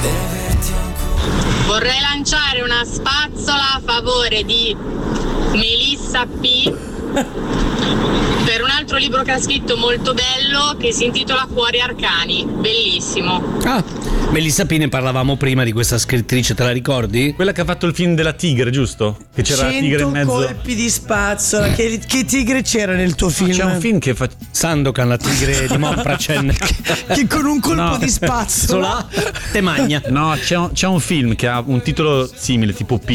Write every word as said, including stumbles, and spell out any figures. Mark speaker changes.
Speaker 1: Vorrei lanciare una spazzola a favore di Melissa P per un altro libro che ha scritto molto bello che si intitola Cuori Arcani, bellissimo.
Speaker 2: Ah, Melissa P, ne parlavamo prima di questa scrittrice, te la ricordi?
Speaker 3: Quella che ha fatto il film della tigre, giusto? Che c'era la tigre in mezzo.
Speaker 4: colpi di spazzola. Che, che tigre c'era nel tuo film?
Speaker 3: C'è un film che fa
Speaker 2: Sandokan, la tigre di Monpracen,
Speaker 4: che con un colpo
Speaker 3: No.
Speaker 4: di spazzola
Speaker 2: te magna.
Speaker 3: No, c'è un, c'è un film che ha un titolo simile, tipo P